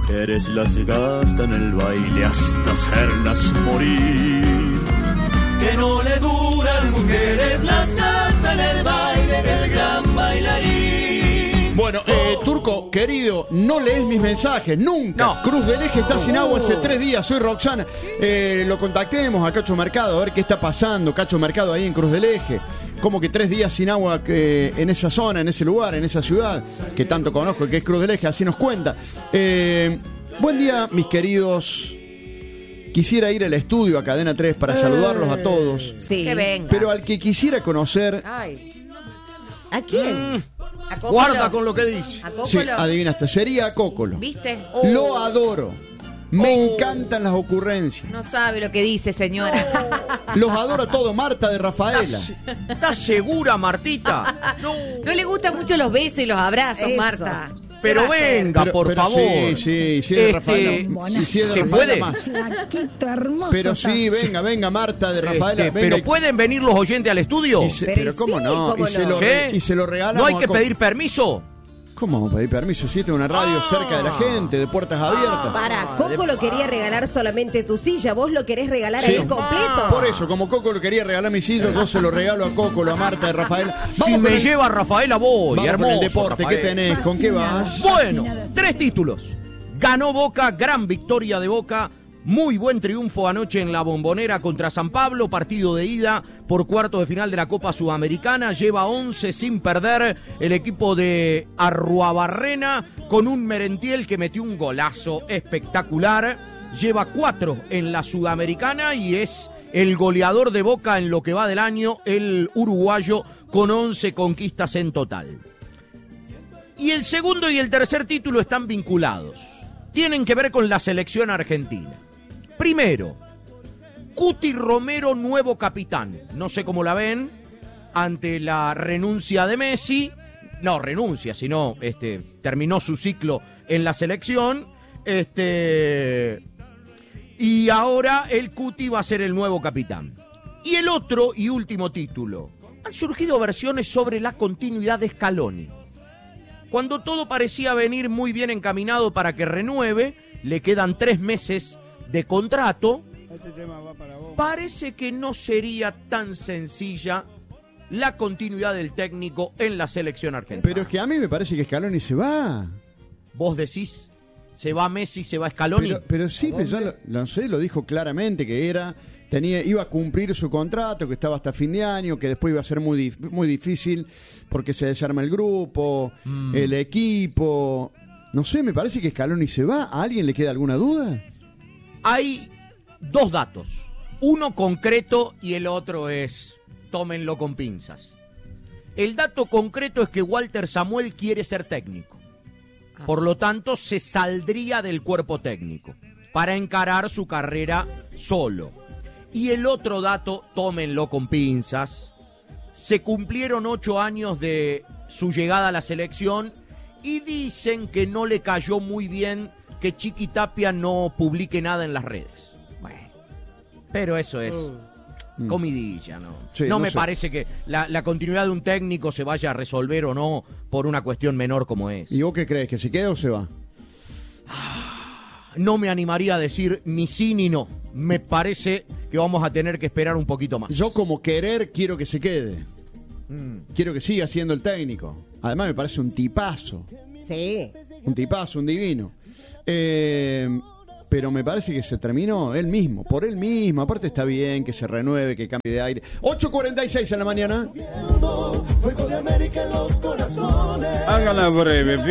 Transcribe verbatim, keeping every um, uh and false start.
mujeres las gasta en el baile hasta hacerlas morir. Que no le duran mujeres las gasta en el baile del gran bailarín. Bueno, eh, Turco, querido, no lees mis mensajes, nunca. No. Cruz del Eje está sin agua hace tres días, soy Roxana. Eh, lo contactemos a Cacho Mercado, a ver qué está pasando, Cacho Mercado ahí en Cruz del Eje. Como que tres días sin agua que en esa zona, en ese lugar, en esa ciudad, que tanto conozco, que es Cruz del Eje, así nos cuenta. Eh, buen día, mis queridos. Quisiera ir al estudio a Cadena tres para saludarlos a todos. Sí. Que venga. Pero al que quisiera conocer... Ay. ¿A quién? Mm, A Cócolo. guarda con lo que dice. A Cócolo. Sí, adivinaste, sería Cócolo. ¿Viste? Lo adoro. Me Oh. encantan las ocurrencias. No sabe lo que dice, señora. Los adoro a todos, Marta de Rafaela. ¿Estás segura, Martita? No. No le gustan mucho los besos y los abrazos, Eso. Marta. Pero ¿Qué va a hacer? venga, Pero- por pero favor. Sí, sí, sí, de Este, Rafaela. Sí, sí, de ¿se Rafaela puede? más. Flaquita, hermosa. Pero sí, venga, venga, Marta de Rafaela. Este, venga, pero y- ¿pueden venir los oyentes al estudio? y se- Pero pero cómo sí, no, cómo y, Se no. lo re- ¿Sí? y se lo regalamos. ¿No hay que a Co- pedir permiso? ¿Cómo vamos a pedir permiso? Si esta es una radio Ah. cerca de la gente, de puertas abiertas. Para, Coco lo quería regalar solamente tu silla, vos lo querés regalar Sí. a él completo. Por eso, como Coco lo quería regalar mi silla, yo se lo regalo a Coco, a Marta de Rafaela. Si Vamos me con el- lleva Rafaela, voy. vamos Hermoso, con el deporte, ¿qué Rafael. tenés? ¿Con qué vas? Bueno, tres títulos. Ganó Boca, gran victoria de Boca. Muy buen triunfo anoche en la Bombonera contra San Pablo, partido de ida por cuartos de final de la Copa Sudamericana. Lleva once sin perder el equipo de Arruabarrena con un Merentiel que metió un golazo espectacular. Lleva cuatro en la Sudamericana y es el goleador de Boca en lo que va del año, el uruguayo, con once conquistas en total. Y el segundo y el tercer título están vinculados. Tienen que ver con la selección argentina. Primero, Cuti Romero, nuevo capitán. No sé cómo la ven ante la renuncia de Messi. No, renuncia, sino este, terminó su ciclo en la selección. Este, y ahora el Cuti va a ser el nuevo capitán. Y el otro y último título. Han surgido versiones sobre la continuidad de Scaloni. Cuando todo parecía venir muy bien encaminado para que renueve, le quedan tres meses de contrato. Este tema va para vos. Parece que no sería tan sencilla la continuidad del técnico en la selección argentina. Pero es que a mí me parece que Scaloni se va. Vos decís, se va Messi, se va Scaloni. Pero, pero sí, pero ya lo, lo sé, lo dijo claramente que era, tenía, iba a cumplir su contrato, que estaba hasta fin de año, que después iba a ser muy, dif- muy difícil porque se desarma el grupo, Mm. el equipo. No sé, me parece que Scaloni se va. ¿A alguien le queda alguna duda? Hay dos datos, uno concreto y el otro es, tómenlo con pinzas. El dato concreto es que Walter Samuel quiere ser técnico. Por lo tanto, se saldría del cuerpo técnico para encarar su carrera solo. Y el otro dato, tómenlo con pinzas, se cumplieron ocho años de su llegada a la selección y dicen que no le cayó muy bien que Chiqui Tapia no publique nada en las redes. Bueno, pero eso es Mm. comidilla, ¿no? Sí, no, no me sé. parece que la, la continuidad de un técnico se vaya a resolver o no por una cuestión menor como es. ¿Y vos qué crees? ¿Que se queda o se va? No me animaría a decir ni sí ni no. Me parece que vamos a tener que esperar un poquito más. Yo como querer quiero que se quede. Mm. Quiero que siga siendo el técnico. Además me parece un tipazo. Sí. Un tipazo, un divino. Eh, pero me parece que se terminó él mismo, por él mismo. Aparte está bien que se renueve, que cambie de aire. ocho cuarenta y seis en la mañana. Fuego de América en los corazones. Hágala breve,